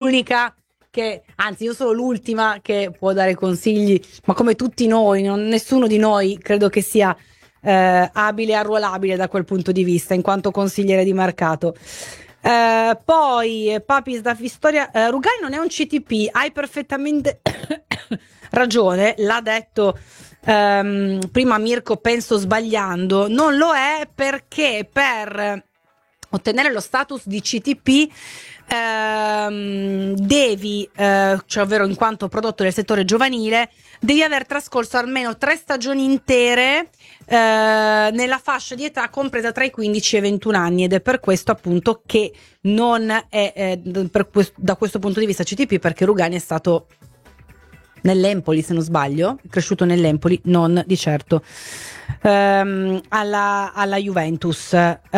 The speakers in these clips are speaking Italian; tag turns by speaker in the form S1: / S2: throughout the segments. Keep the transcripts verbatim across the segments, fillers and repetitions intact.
S1: l'unica che, anzi io sono l'ultima che può dare consigli, ma come tutti noi, non, nessuno di noi credo che sia eh, abile e arruolabile da quel punto di vista in quanto consigliere di mercato. Eh, poi Papis da Pistoria, eh, Rugani non è un C T P, hai perfettamente ragione, l'ha detto ehm, prima Mirko, penso sbagliando, non lo è perché per ottenere lo status di C T P ehm, devi, eh, cioè ovvero in quanto prodotto del settore giovanile, devi aver trascorso almeno tre stagioni intere eh, nella fascia di età compresa tra i quindici e i ventuno anni, ed è per questo appunto che non è eh, per questo, da questo punto di vista C T P, perché Rugani è stato nell'Empoli, se non sbaglio, è cresciuto nell'Empoli, non di certo ehm, alla, alla Juventus.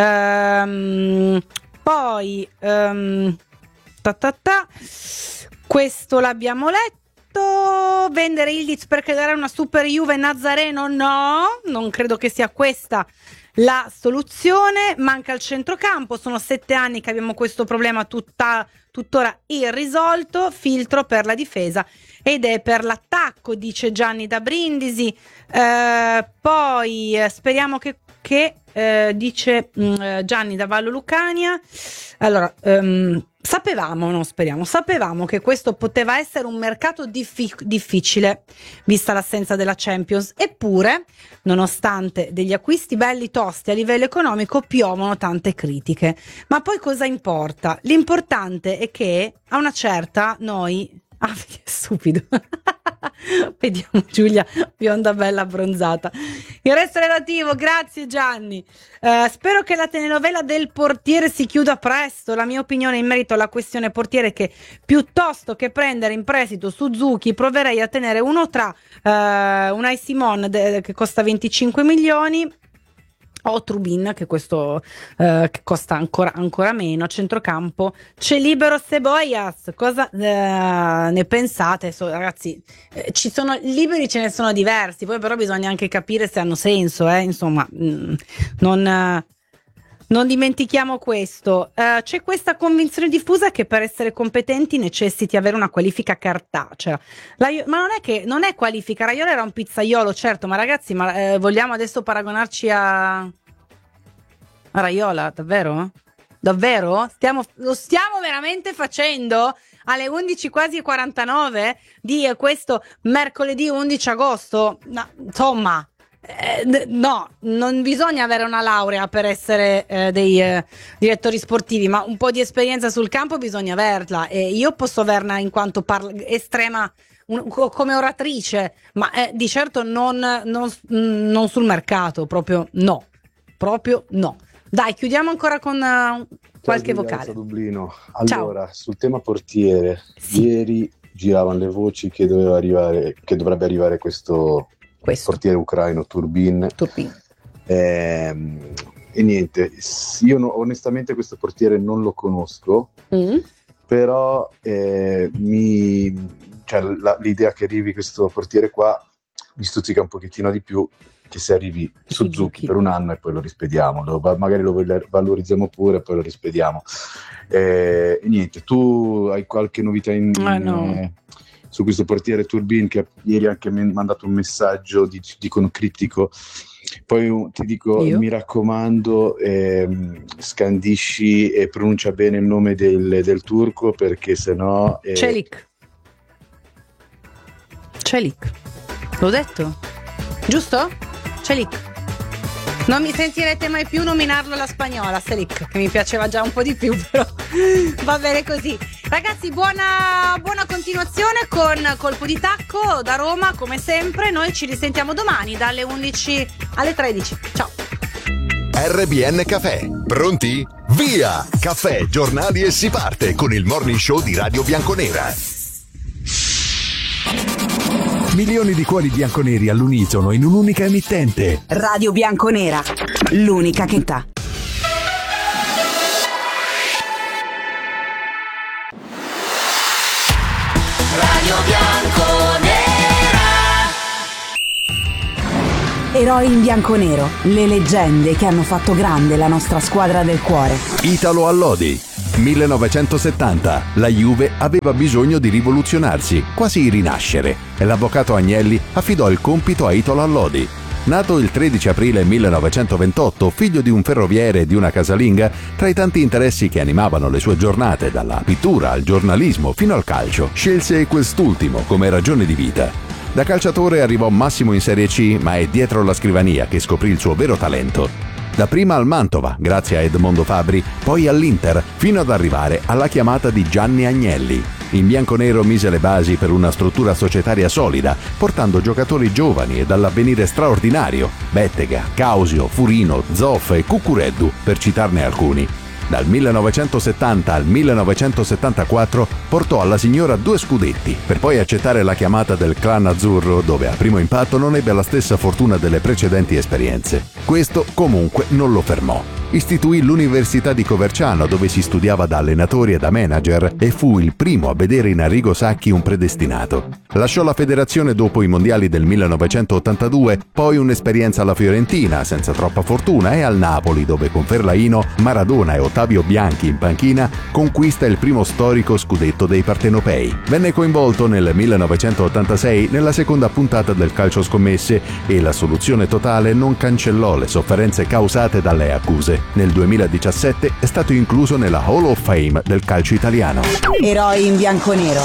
S1: Ehm, poi ehm, ta ta ta, questo l'abbiamo letto. Vendere Ildiz per creare una super Juve Nazareno, no, non credo che sia questa la soluzione. Manca il centrocampo, sono sette anni che abbiamo questo problema tutta, tuttora irrisolto. Filtro per la difesa ed è per l'attacco, dice Gianni da Brindisi. Eh, poi eh, speriamo che, che eh, dice mh, Gianni da Vallo Lucania. Allora, um, sapevamo, non speriamo, sapevamo che questo poteva essere un mercato diffi- difficile vista l'assenza della Champions, eppure, nonostante degli acquisti belli tosti a livello economico, piovono tante critiche. Ma poi cosa importa? L'importante è che a una certa noi... Ah, che stupido. Vediamo Giulia, bionda bella abbronzata. Il resto relativo, grazie Gianni. Uh, spero che la telenovela del portiere si chiuda presto. La mia opinione in merito alla questione portiere è che piuttosto che prendere in prestito Suzuki, proverei a tenere uno tra uh, Unai Simon de- che costa venticinque milioni o Trubin che questo eh, che costa ancora, ancora meno. Centrocampo c'è libero Cebollas, cosa eh, ne pensate? So, ragazzi, eh, ci sono liberi, ce ne sono diversi, poi però bisogna anche capire se hanno senso, eh? Insomma, mh, non eh, non dimentichiamo questo. Uh, c'è questa convinzione diffusa che per essere competenti necessiti avere una qualifica cartacea. La, ma non è che non è qualifica. Raiola era un pizzaiolo, certo, ma ragazzi, ma eh, vogliamo adesso paragonarci a, a Raiola, davvero? Davvero? Stiamo, lo stiamo veramente facendo alle undici quasi e quarantanove di questo mercoledì undici agosto? No, insomma. Eh, no, non bisogna avere una laurea per essere eh, dei eh, direttori sportivi, ma un po' di esperienza sul campo bisogna averla, e io posso averla in quanto parla, estrema un, come oratrice, ma eh, di certo non, non, non sul mercato, proprio no, proprio no. Dai, chiudiamo ancora con uh, qualche
S2: Ciao,
S1: vocale.
S2: Dublino. Allora,
S1: ciao.
S2: Sul tema portiere,
S1: sì.
S2: Ieri giravano le voci che doveva arrivare, che dovrebbe arrivare questo
S1: Questo.
S2: portiere ucraino Turbin.
S1: Turbin.
S2: Eh, e niente, io no, onestamente questo portiere non lo conosco, mm. però eh, mi, cioè, la, l'idea che arrivi questo portiere qua mi stuzzica un pochettino di più che se arrivi Suzuki, Suzuki per un anno e poi lo rispediamo, lo, magari lo valorizziamo pure e poi lo rispediamo. Eh, e niente, tu hai qualche novità in...
S1: Ah, no.
S2: eh, su questo portiere Turbin, che ieri anche mi ha mandato un messaggio, dicono criptico. Poi ti dico, Io? mi raccomando, ehm, scandisci e pronuncia bene il nome del, del turco, perché sennò eh...
S1: Celik Celik l'ho detto? Giusto? Celik. Non mi sentirete mai più nominarlo alla spagnola, Celik, che mi piaceva già un po' di più, però va bene così. Ragazzi, buona, buona continuazione con Colpo di Tacco da Roma, come sempre. Noi ci risentiamo domani dalle undici alle tredici. Ciao.
S3: R B N Caffè. Pronti? Via! Caffè, giornali e si parte con il morning show di Radio Bianconera.
S4: Milioni di cuori bianconeri all'unisono in un'unica emittente.
S5: Radio Bianconera, l'unica che ta.
S6: Radio Bianconera.
S5: Eroi in bianconero, le leggende che hanno fatto grande la nostra squadra del cuore.
S4: Italo Allodi, millenovecentosettanta. La Juve aveva bisogno di rivoluzionarsi, quasi rinascere, e l'avvocato Agnelli affidò il compito a Italo Allodi. Nato il tredici aprile millenovecentoventotto, figlio di un ferroviere e di una casalinga, tra i tanti interessi che animavano le sue giornate, dalla pittura al giornalismo fino al calcio, scelse quest'ultimo come ragione di vita. Da calciatore arrivò massimo in Serie C, ma è dietro la scrivania che scoprì il suo vero talento. Dapprima al Mantova, grazie a Edmondo Fabri, poi all'Inter, fino ad arrivare alla chiamata di Gianni Agnelli. In bianconero mise le basi per una struttura societaria solida, portando giocatori giovani e dall'avvenire straordinario: Bettega, Causio, Furino, Zoff e Cucureddu, per citarne alcuni. Dal millenovecentosettanta al millenovecentosettantaquattro portò alla signora due scudetti, per poi accettare la chiamata del clan azzurro, dove a primo impatto non ebbe la stessa fortuna delle precedenti esperienze. Questo comunque non lo fermò. Istituì l'Università di Coverciano, dove si studiava da allenatori e da manager, e fu il primo a vedere in Arrigo Sacchi un predestinato. Lasciò la federazione dopo i mondiali del millenovecentottantadue, poi un'esperienza alla Fiorentina, senza troppa fortuna, e al Napoli, dove con Ferlaino, Maradona e Ottavio Bianchi in panchina conquista il primo storico scudetto dei partenopei. Venne coinvolto nel millenovecentottantasei nella seconda puntata del Calcio Scommesse e la soluzione totale non cancellò le sofferenze causate dalle accuse. Nel duemiladiciassette è stato incluso nella Hall of Fame del calcio italiano.
S5: Eroi in bianconero.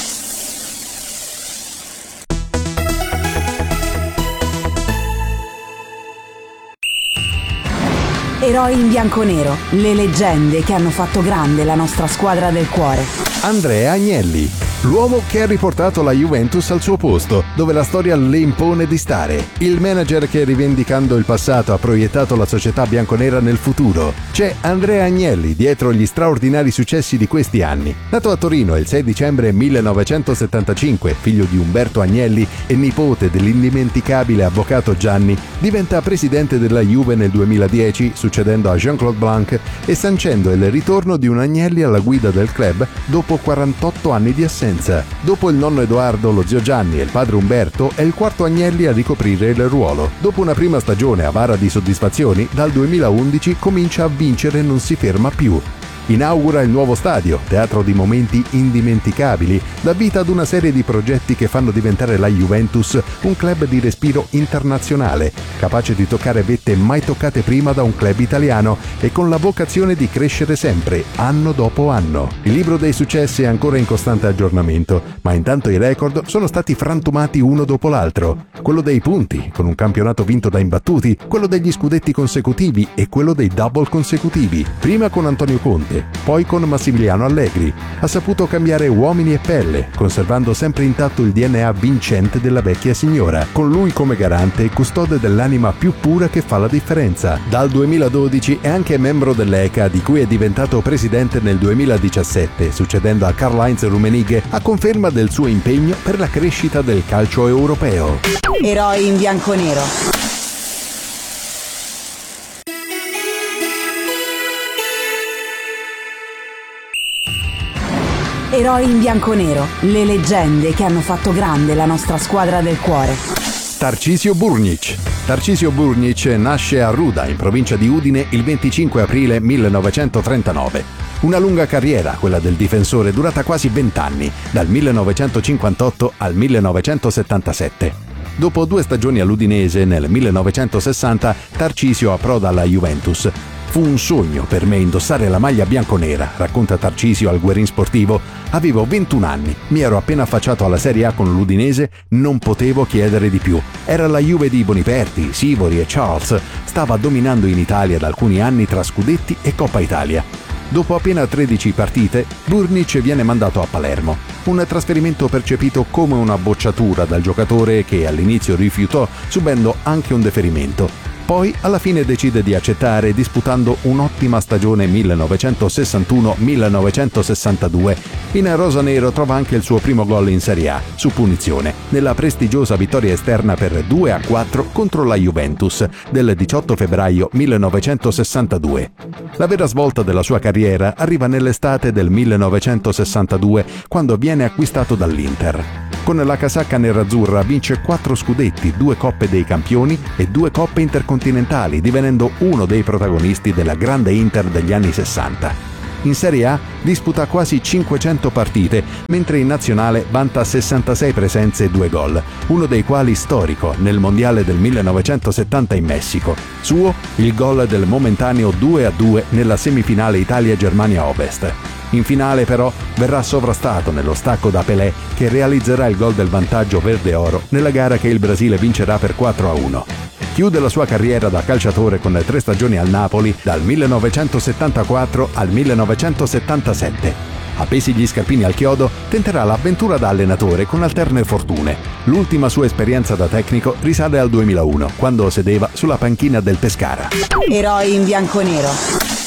S5: Eroi in bianconero, le leggende che hanno fatto grande la nostra squadra del cuore.
S4: Andrea Agnelli, l'uomo che ha riportato la Juventus al suo posto, dove la storia le impone di stare. Il manager che, rivendicando il passato, ha proiettato la società bianconera nel futuro. C'è Andrea Agnelli dietro gli straordinari successi di questi anni. Nato a Torino il sei dicembre millenovecentosettantacinque, figlio di Umberto Agnelli e nipote dell'indimenticabile avvocato Gianni, diventa presidente della Juve nel duemiladieci, succedendo a Jean-Claude Blanc e sancendo il ritorno di un Agnelli alla guida del club dopo quarantotto anni di assenza. Dopo il nonno Edoardo, lo zio Gianni e il padre Umberto, è il quarto Agnelli a ricoprire il ruolo. Dopo una prima stagione avara di soddisfazioni, dal duemilaundici comincia a vincere e non si ferma più. Inaugura il nuovo stadio, teatro di momenti indimenticabili, dà vita ad una serie di progetti che fanno diventare la Juventus un club di respiro internazionale, capace di toccare vette mai toccate prima da un club italiano e con la vocazione di crescere sempre, anno dopo anno. Il libro dei successi è ancora in costante aggiornamento, ma intanto i record sono stati frantumati uno dopo l'altro. Quello dei punti, con un campionato vinto da imbattuti, quello degli scudetti consecutivi e quello dei double consecutivi, prima con Antonio Conte, poi con Massimiliano Allegri. Ha saputo cambiare uomini e pelle, conservando sempre intatto il D N A vincente della vecchia signora, con lui come garante e custode dell'anima più pura che fa la differenza. Dal duemiladodici è anche membro dell'E C A, di cui è diventato presidente nel duemiladiciassette, succedendo a Karl-Heinz Rummenigge, a conferma del suo impegno per la crescita del calcio europeo.
S5: Eroi in bianconero. Eroi in bianconero, le leggende che hanno fatto grande la nostra squadra del cuore.
S4: Tarcisio Burnic. Tarcisio Burnic nasce a Ruda, in provincia di Udine, il venticinque aprile millenovecentotrentanove. Una lunga carriera, quella del difensore, durata quasi vent'anni, dal millenovecentocinquantotto al millenovecentosettantasette. Dopo due stagioni all'Udinese, nel millenovecentosessanta, Tarcisio approda alla Juventus. Fu un sogno per me indossare la maglia bianconera, racconta Tarcisio al Guerin Sportivo. Avevo ventuno anni, mi ero appena affacciato alla Serie A con l'Udinese, non potevo chiedere di più. Era la Juve di Boniperti, Sivori e Charles, stava dominando in Italia da alcuni anni tra scudetti e Coppa Italia. Dopo appena tredici partite, Burnic viene mandato a Palermo. Un trasferimento percepito come una bocciatura dal giocatore che all'inizio rifiutò, subendo anche un deferimento. Poi alla fine decide di accettare, disputando un'ottima stagione millenovecentosessantuno millenovecentosessantadue. In rosanero trova anche il suo primo gol in Serie A, su punizione, nella prestigiosa vittoria esterna per due a quattro contro la Juventus del diciotto febbraio millenovecentosessantadue. La vera svolta della sua carriera arriva nell'estate del millenovecentosessantadue, quando viene acquistato dall'Inter. Con la casacca nerazzurra vince quattro scudetti, due Coppe dei Campioni e due Coppe Intercontinentali, divenendo uno dei protagonisti della grande Inter degli anni sessanta. In Serie A disputa quasi cinquecento partite, mentre in nazionale vanta sessantasei presenze e due gol, uno dei quali storico nel mondiale del millenovecentosettanta in Messico. Suo il gol del momentaneo due a due nella semifinale Italia-Germania Ovest. In finale però verrà sovrastato nello stacco da Pelé, che realizzerà il gol del vantaggio verde-oro nella gara che il Brasile vincerà per quattro a uno. Chiude la sua carriera da calciatore con tre stagioni al Napoli dal millenovecentosettantaquattro al millenovecentosettantasette. Appesi gli scarpini al chiodo, tenterà l'avventura da allenatore con alterne fortune. L'ultima sua esperienza da tecnico risale al duemilauno, quando sedeva sulla panchina del Pescara.
S5: Eroi in bianco-nero.